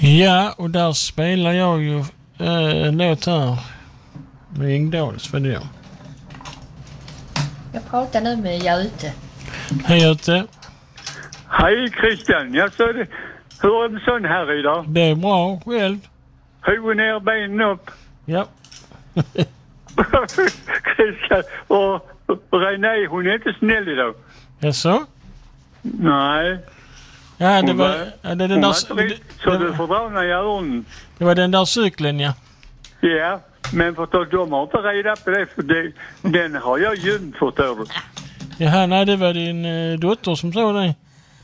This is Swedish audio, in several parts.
Ja, och där spelar jag ju en låt här med Ingdals för det. Jag pratar nu med Göte. Hej Göte. Hej Christian, jag sa det. Hur är det sån här idag? Det är bra, själv. Huvud ner, benen upp. Ja. Christian, och René, hon är inte snäll idag. Jaså? Nej. Ja, det var den där... Så du får dra ner i öronen. Det var den där cykeln, ja. Ja, men förstår de har inte reda på det, för den har jag gömt, förstår du. Jaha, nej, det var din dotter som sa det.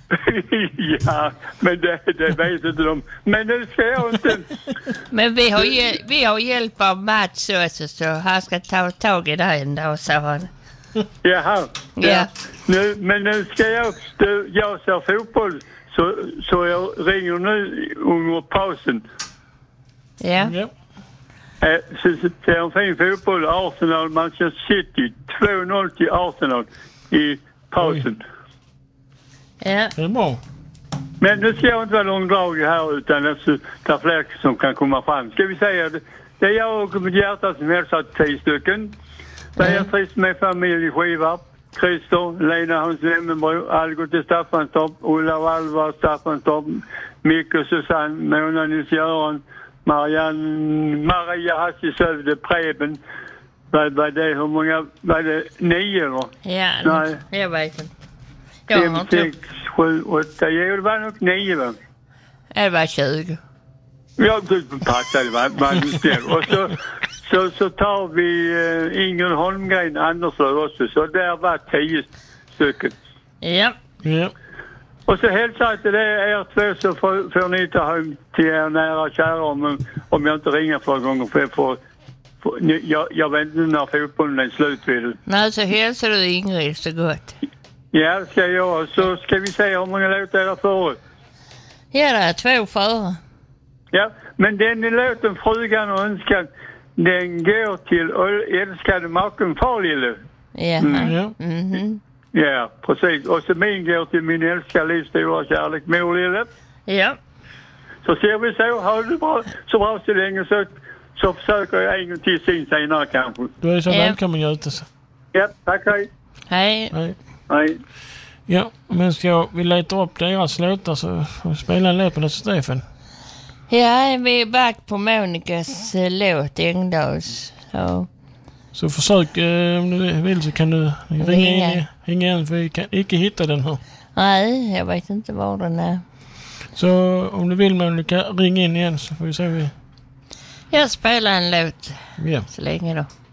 Ja, men det vet inte de. Men det ska jag inte. Men vi har hjälp av Mats också, så han ska ta tag i det ändå, sa han. Jaha. Ja. Nu ska jag ser fotboll, så jag ringer nu under pausen. Ja. Så det är en fin fotboll. Arsenal, Manchester City. 2-0 till Arsenal i pausen. Ja. Det är bra. Men nu ska jag inte vara långdrag här, utan det är fler som kan komma fram. Ska vi säga det? Det är jag och mitt hjärta som hälsar 10 stycken. Beatrice med familj Skivarp. Christer, Lena Hans Lemmenbro, Algot i Staffanstorp, Ulla och Alvar Staffanstorp, Micke och Susanne, Mona Nils-Göran, Maria Hassi-Sövde, Preben. Vad det? Hur många? Var det 9 eller? Ja, nej. Jag vet inte. 5, 6, 7, 8, ja, det var nog 9 va? Det var 20. Ja, du passade va? Och så tar vi Ingrid Holmgren Anderslöv också, så där var 10 stycken. Ja. Ja. Och så hälsar jag till er två, så får ni ta hem till er nära kära om jag inte ringer för gånger, för jag vet inte när fotbollen är slut vid det. Nej, så hälsar du Ingrid så gott. Ja, det ska jag göra. Så ska vi se hur många låtar är före. Ja, det är 2 före. Ja, men den låten Frugan och önskan, den går till älskade maken Farlille. Ja. Ja. Mhm. Ja, precis. Och så min går till min älskade livsstora kärlek Morlille. Ja. Så ser vi så. Ha det bra så länge, så försöker jag en gång till senare kanske. Du är så välkommen Göte. Ja, tack, hej. Hej. Hej. Hej. Ja, men vi letar upp deras låtar så spela en låt på Stefan. Ja, vi är back på Monikas låt Engdals. Så försök, om du vill så kan du ringa in, för vi kan inte hitta den här. Nej, jag vet inte var den är. Så om du vill Monica, ring in igen så får vi se. Jag spelar en låt Ja. så länge då.